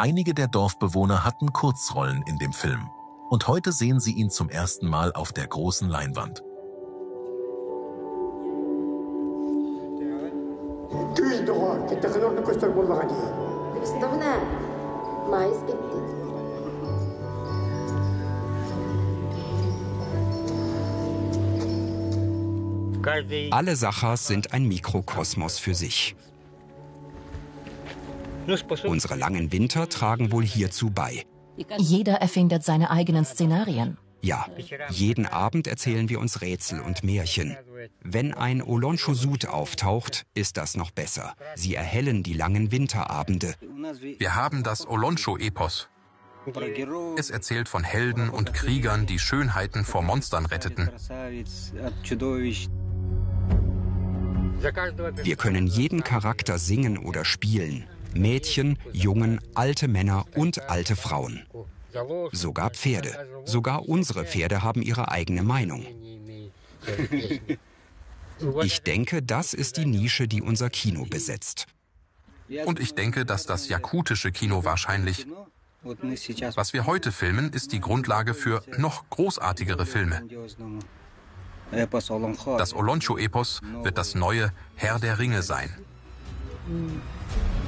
Einige der Dorfbewohner hatten Kurzrollen in dem Film. Und heute sehen sie ihn zum ersten Mal auf der großen Leinwand. Alle Sachas sind ein Mikrokosmos für sich. Unsere langen Winter tragen wohl hierzu bei. Jeder erfindet seine eigenen Szenarien. Ja, jeden Abend erzählen wir uns Rätsel und Märchen. Wenn ein Oloncho-Sud auftaucht, ist das noch besser. Sie erhellen die langen Winterabende. Wir haben das Oloncho-Epos. Es erzählt von Helden und Kriegern, die Schönheiten vor Monstern retteten. Wir können jeden Charakter singen oder spielen. Mädchen, Jungen, alte Männer und alte Frauen. Sogar Pferde. Sogar unsere Pferde haben ihre eigene Meinung. Ich denke, das ist die Nische, die unser Kino besetzt. Und ich denke, dass das jakutische Kino wahrscheinlich... Was wir heute filmen, ist die Grundlage für noch großartigere Filme. Das Oloncho-Epos wird das neue Herr der Ringe sein.